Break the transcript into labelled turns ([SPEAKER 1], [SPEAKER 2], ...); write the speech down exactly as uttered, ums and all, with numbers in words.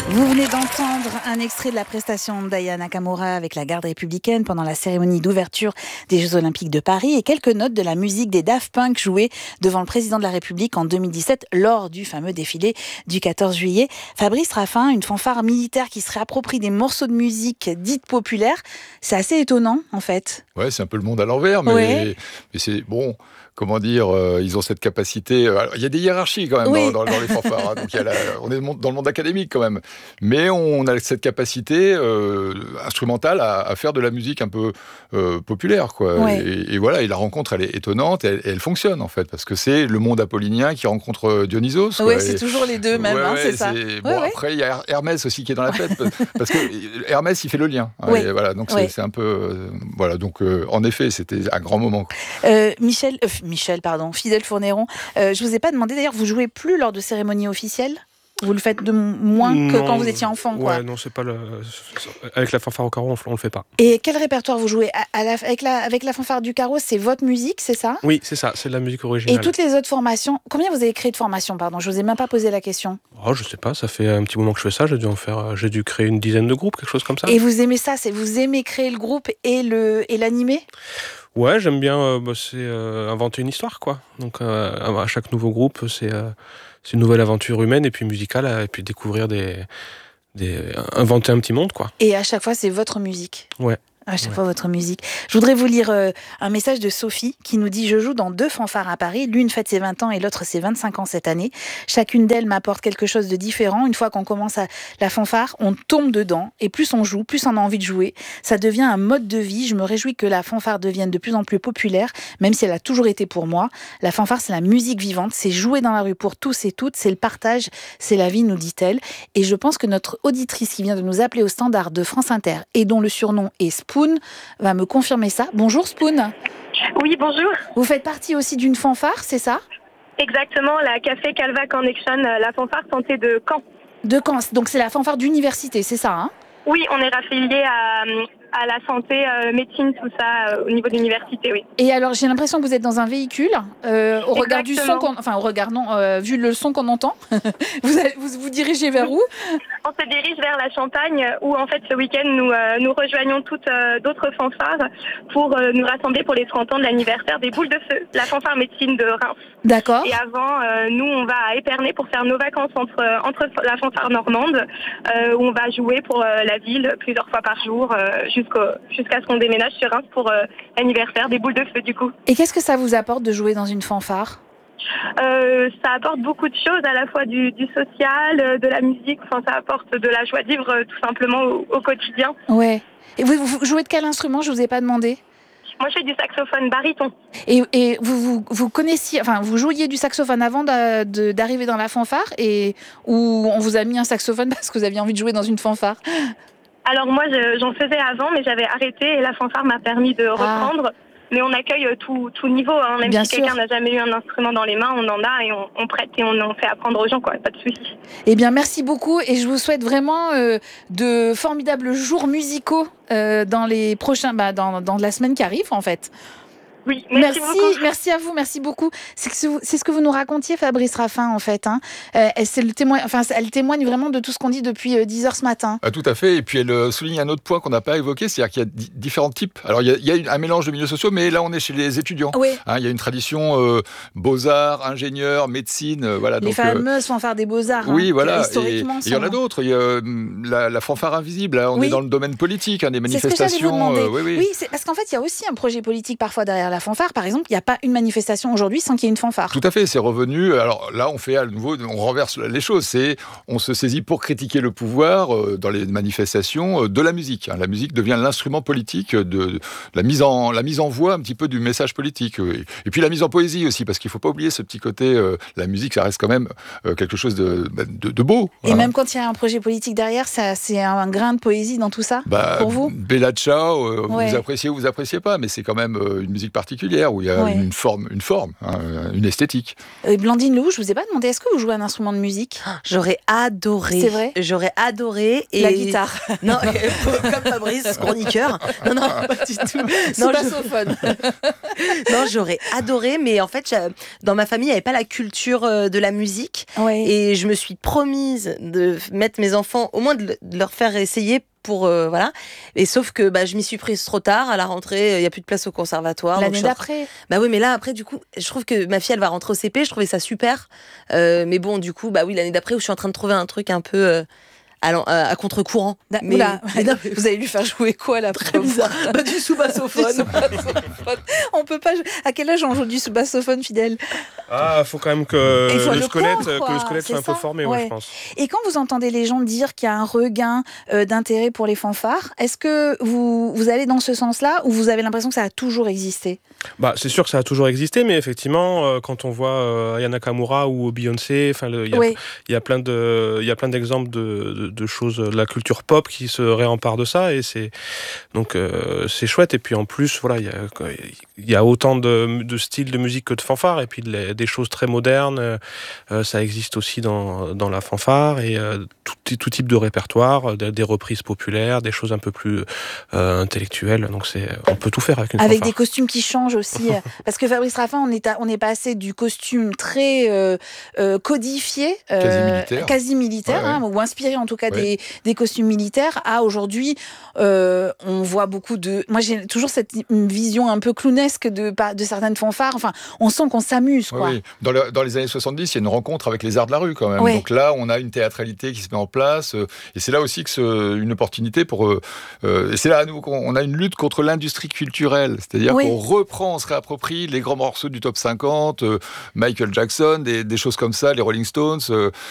[SPEAKER 1] Vous venez d'entendre un extrait de la prestation d'Aya Nakamura avec la garde républicaine pendant la cérémonie d'ouverture des Jeux Olympiques de Paris et quelques notes de la musique des Daft Punk jouée devant le président de la République en deux mille dix-sept lors du fameux défilé du quatorze juillet. Fabrice Raffin, une fanfare militaire qui se réapproprie des morceaux de musique dites populaires, c'est assez étonnant en fait.
[SPEAKER 2] Ouais, c'est un peu le monde à l'envers, mais,
[SPEAKER 1] Ouais.
[SPEAKER 2] mais c'est bon. Comment dire, euh, ils ont cette capacité. Euh, il y a des hiérarchies quand même
[SPEAKER 1] Oui.
[SPEAKER 2] dans, dans, dans les fanfares. Hein, donc il y a la, on est dans le monde académique quand même, mais on a cette capacité euh, instrumentale à, à faire de la musique un peu euh, populaire, quoi.
[SPEAKER 1] Ouais.
[SPEAKER 2] Et, et voilà, et la rencontre, elle est étonnante, et elle, et elle fonctionne en fait, parce que c'est le monde apollinien qui rencontre Dionysos.
[SPEAKER 1] Oui, c'est
[SPEAKER 2] et,
[SPEAKER 1] toujours les deux même,
[SPEAKER 2] ouais,
[SPEAKER 1] hein,
[SPEAKER 2] ouais,
[SPEAKER 1] c'est ça.
[SPEAKER 2] C'est, bon,
[SPEAKER 1] Ouais, ouais.
[SPEAKER 2] après il y a Hermès aussi qui est dans la fête, parce que Hermès il fait le lien. Hein,
[SPEAKER 1] Oui.
[SPEAKER 2] et voilà, donc
[SPEAKER 1] Oui.
[SPEAKER 2] c'est, c'est un peu, euh, voilà, donc euh, en effet, c'était un grand moment.
[SPEAKER 1] Euh, Michel, euh, Michel, pardon, Fidèle Fournéron, euh, je vous ai pas demandé d'ailleurs, vous jouez plus lors de cérémonies officielles ? Vous le faites de moins que
[SPEAKER 3] Non,
[SPEAKER 1] quand vous étiez enfant, quoi.
[SPEAKER 3] Ouais, non, c'est pas le. Avec la fanfare au carreau, on, on le fait pas.
[SPEAKER 1] Et quel répertoire vous jouez à, à la, avec, la, avec la fanfare du carreau, c'est votre musique, c'est ça ?
[SPEAKER 3] Oui, c'est ça, c'est de la musique
[SPEAKER 1] Et
[SPEAKER 3] originale.
[SPEAKER 1] toutes les autres formations, combien vous avez créé de formations, pardon ? Je vous ai même pas posé la question.
[SPEAKER 3] Oh, je sais pas, ça fait un petit moment que je fais ça, j'ai dû en faire, j'ai dû créer une dizaine de groupes, quelque chose comme ça.
[SPEAKER 1] Et vous aimez ça, c'est vous aimez créer le groupe et le et l'animer ?
[SPEAKER 3] Ouais, j'aime bien, euh, bah, c'est euh, inventer une histoire, quoi. Donc euh, à chaque nouveau groupe, c'est, euh, c'est une nouvelle aventure humaine et puis musicale, et puis découvrir des, des, inventer un petit monde, quoi.
[SPEAKER 1] Et à chaque fois, c'est votre musique ?
[SPEAKER 3] Ouais.
[SPEAKER 1] À chaque
[SPEAKER 3] Ouais.
[SPEAKER 1] fois, votre musique. Je voudrais vous lire euh, un message de Sophie qui nous dit « Je joue dans deux fanfares à Paris. L'une fête ses vingt ans et l'autre ses vingt-cinq ans cette année. Chacune d'elles m'apporte quelque chose de différent. Une fois qu'on commence à la fanfare, on tombe dedans. Et plus on joue, plus on a envie de jouer. Ça devient un mode de vie. Je me réjouis que la fanfare devienne de plus en plus populaire, même si elle a toujours été pour moi. La fanfare, c'est la musique vivante. C'est jouer dans la rue pour tous et toutes. C'est le partage. C'est la vie, nous dit-elle. Et je pense que notre auditrice qui vient de nous appeler au standard de France Inter et dont le surnom est Spoon va me confirmer ça. Bonjour Spoon.
[SPEAKER 4] Oui, bonjour.
[SPEAKER 1] Vous faites partie aussi d'une fanfare, c'est ça ?
[SPEAKER 4] Exactement, la Café Calva Connection, la fanfare santé de Caen.
[SPEAKER 1] De Caen, donc c'est la fanfare d'université, c'est ça, hein ?
[SPEAKER 4] Oui, on est raffilié à, à la santé, euh, médecine, tout ça, euh, au niveau de l'université, oui.
[SPEAKER 1] Et alors, j'ai l'impression que vous êtes dans un véhicule, euh, au regard du son qu'on... Enfin, au regard, non, euh, vu le son qu'on entend, vous, allez, vous vous dirigez vers où ?
[SPEAKER 4] On se dirige vers la Champagne, où en fait, ce week-end, nous, euh, nous rejoignons toutes euh, d'autres fanfares pour euh, nous rassembler pour les trente ans de l'anniversaire des Boules de Feu, la fanfare médecine de Reims.
[SPEAKER 1] D'accord.
[SPEAKER 4] Et avant, euh, nous, on va à Épernay pour faire nos vacances entre, entre la fanfare normande, euh, où on va jouer pour euh, la ville plusieurs fois par jour, euh, jusqu'au, jusqu'à ce qu'on déménage sur Reims pour euh, l'anniversaire des Boules de Feu, du coup.
[SPEAKER 1] Et qu'est-ce que ça vous apporte de jouer dans une fanfare ?
[SPEAKER 4] Euh, ça apporte beaucoup de choses, à la fois du, du social, euh, de la musique, enfin ça apporte de la joie de vivre euh, tout simplement au, au quotidien.
[SPEAKER 1] Ouais. Et vous, vous jouez de quel instrument ? Je vous ai pas demandé.
[SPEAKER 4] Moi je fais du saxophone baryton.
[SPEAKER 1] Et, et vous, vous, vous connaissiez, enfin vous jouiez du saxophone avant de, de, d'arriver dans la fanfare, et ou on vous a mis un saxophone parce que vous aviez envie de jouer dans une fanfare ?
[SPEAKER 4] Alors moi je, j'en faisais avant, mais j'avais arrêté et la fanfare m'a permis de reprendre. Ah. Mais on accueille tout, tout niveau, hein. Même
[SPEAKER 1] Bien
[SPEAKER 4] si
[SPEAKER 1] sûr.
[SPEAKER 4] quelqu'un n'a jamais eu un instrument dans les mains, on en a et on, on prête et on en fait apprendre aux gens, quoi. Pas de souci.
[SPEAKER 1] Eh bien, merci beaucoup et je vous souhaite vraiment euh, de formidables jours musicaux euh, dans les prochains, bah, dans, dans la semaine qui arrive, en fait.
[SPEAKER 4] Oui, merci,
[SPEAKER 1] merci,
[SPEAKER 4] beaucoup.
[SPEAKER 1] merci à vous, merci beaucoup. C'est, que, c'est ce que vous nous racontiez, Fabrice Raffin, en fait. Hein. Euh, c'est le témoin, enfin, elle témoigne vraiment de tout ce qu'on dit depuis euh, dix heures ce matin.
[SPEAKER 2] Ah, tout à fait. Et puis elle euh, souligne un autre point qu'on n'a pas évoqué, c'est-à-dire qu'il y a d- différents types. Alors il y a, il y a une, un mélange de milieux sociaux, mais là on est chez les étudiants.
[SPEAKER 1] Oui.
[SPEAKER 2] Hein, il y a une tradition euh, beaux-arts, ingénieurs, médecine, euh, voilà.
[SPEAKER 1] Les
[SPEAKER 2] donc,
[SPEAKER 1] fameuses euh, fanfares des beaux-arts.
[SPEAKER 2] Oui,
[SPEAKER 1] hein,
[SPEAKER 2] voilà.
[SPEAKER 1] Historiquement,
[SPEAKER 2] et il y en a d'autres. Il y a euh, la, la fanfare invisible. Là, on
[SPEAKER 1] oui.
[SPEAKER 2] est dans le domaine politique, hein, des manifestations.
[SPEAKER 1] C'est ce que j'allais vous demander.
[SPEAKER 2] Euh, oui, oui.
[SPEAKER 1] oui c'est parce qu'en fait, il y a aussi un projet politique parfois derrière la fanfare. Par exemple, il n'y a pas une manifestation aujourd'hui sans qu'il y ait une fanfare.
[SPEAKER 2] Tout à fait, c'est revenu. Alors là, on fait à nouveau, on renverse les choses. C'est, on se saisit pour critiquer le pouvoir euh, dans les manifestations euh, de la musique. Hein. La musique devient l'instrument politique de, de la mise en la mise en voix un petit peu du message politique. Et, et puis la mise en poésie aussi, parce qu'il faut pas oublier ce petit côté. Euh, la musique, ça reste quand même euh, quelque chose de, de, de beau.
[SPEAKER 1] Et
[SPEAKER 2] hein.
[SPEAKER 1] même quand il y a un projet politique derrière, ça, c'est un, un grain de poésie dans tout ça.
[SPEAKER 2] Bah,
[SPEAKER 1] pour vous.
[SPEAKER 2] Bella Ciao, euh,
[SPEAKER 1] ouais.
[SPEAKER 2] vous appréciez ou vous appréciez pas, mais c'est quand même euh, une musique particulière, où il y a
[SPEAKER 1] Ouais.
[SPEAKER 2] une forme, une forme, hein, une esthétique.
[SPEAKER 1] Euh, Blandine Lou, je vous ai pas demandé, est-ce que vous jouez un instrument de musique?
[SPEAKER 5] J'aurais adoré.
[SPEAKER 1] C'est vrai
[SPEAKER 5] J'aurais adoré. Et...
[SPEAKER 1] La guitare.
[SPEAKER 5] Non, comme Fabrice, chroniqueur. Non, non, pas du tout.
[SPEAKER 1] Non,
[SPEAKER 5] Non,
[SPEAKER 1] bassophone.
[SPEAKER 5] je- non, j'aurais adoré, mais en fait, j'ai- dans ma famille, il n'y avait pas la culture euh, de la musique.
[SPEAKER 1] Ouais.
[SPEAKER 5] Et je me suis promise de mettre mes enfants, au moins de, le- de leur faire essayer pour. euh, voilà. Et sauf que bah, je m'y suis prise trop tard. À la rentrée, il n'y a plus de place au conservatoire. donc
[SPEAKER 1] L'année
[SPEAKER 5] je suis en
[SPEAKER 1] d'après.
[SPEAKER 5] Bah oui, mais là, après, du coup, je trouve que ma fille, elle va rentrer au C P, je trouvais ça super. Euh, mais bon, du coup, bah oui, l'année d'après, où je suis en train de trouver un truc un peu euh, à, l'en- à- à contre-courant.
[SPEAKER 1] Da-
[SPEAKER 5] Mais,
[SPEAKER 1] Oula,
[SPEAKER 5] mais non,
[SPEAKER 1] vous allez lui faire jouer quoi là?
[SPEAKER 5] très bizarre. Bah, du sous-bassophone.
[SPEAKER 1] On peut pas. jou- À quel âge on joue du bassophone, Fidèle?
[SPEAKER 3] Ah, faut quand même que
[SPEAKER 1] Il faut
[SPEAKER 3] le
[SPEAKER 1] le
[SPEAKER 3] squelette,
[SPEAKER 1] corps, quoi,
[SPEAKER 3] que le squelette
[SPEAKER 1] c'est
[SPEAKER 3] soit un peu
[SPEAKER 1] ça.
[SPEAKER 3] formé,
[SPEAKER 1] Ouais.
[SPEAKER 3] ouais, je pense.
[SPEAKER 1] Et quand vous entendez les gens dire qu'il y a un regain euh, d'intérêt pour les fanfares, est-ce que vous, vous allez dans ce sens-là ou vous avez l'impression que ça a toujours existé?
[SPEAKER 3] Bah, c'est sûr que ça a toujours existé, mais effectivement, euh, quand on voit euh, Aya Nakamura ou Beyoncé, enfin, le- il y a
[SPEAKER 1] Oui.
[SPEAKER 3] il y a plein de, il y a plein d'exemples de, de, de choses de la culture pop qui se réemparent de ça, et c'est donc euh, c'est chouette. Et puis en plus, voilà, il y a, il y a autant de, de styles de musique que de fanfare, et puis les- des choses très modernes. euh, ça existe aussi dans, dans la fanfare, et euh, tout, tout type de répertoire, des, des reprises populaires, des choses un peu plus euh, intellectuelles. Donc c'est, on peut tout faire avec une
[SPEAKER 1] Avec
[SPEAKER 3] fanfare.
[SPEAKER 1] des costumes qui changent aussi. euh, parce que Fabrice Raffin, on est, à- on est passé du costume très euh, euh, codifié, euh,
[SPEAKER 2] Quasi militaire.
[SPEAKER 1] quasi militaire,
[SPEAKER 2] Ouais,
[SPEAKER 1] hein, ou inspiré en tout cas
[SPEAKER 2] Ouais.
[SPEAKER 1] des, des costumes militaires, à aujourd'hui, euh, on voit beaucoup de. Moi, j'ai toujours cette vision un peu clownesque de, pa- de certaines fanfares. Enfin, on sent qu'on s'amuse, quoi.
[SPEAKER 2] Oui, oui. Dans, le- dans les années soixante-dix, il y a une rencontre avec les arts de la rue quand même.
[SPEAKER 1] Ouais.
[SPEAKER 2] Donc là, on a une théâtralité qui se met en place. euh, et c'est là aussi que ce- une opportunité pour... euh, euh, et c'est là à nouveau qu'on on a une lutte contre l'industrie culturelle. C'est-à-dire
[SPEAKER 1] Oui.
[SPEAKER 2] qu'on reprend, on se réapproprie les grands morceaux du top cinquante, euh, Michael Jackson, des, des choses comme ça, les Rolling Stones. euh,